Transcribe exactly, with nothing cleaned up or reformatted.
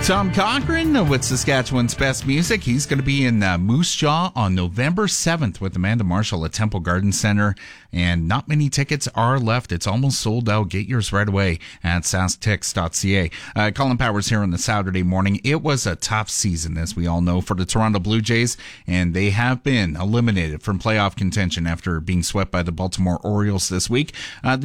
Tom Cochrane with Saskatchewan's best music. He's going to be in uh, Moose Jaw on November seventh with Amanda Marshall at Temple Garden Center. And not many tickets are left. It's almost sold out. Get yours right away at sask tix dot c a. Uh, Colin Powers here on the Saturday morning. It was a tough season, as we all know, for the Toronto Blue Jays, and they have been eliminated from playoff contention after being swept by the Baltimore Orioles this week. Uh,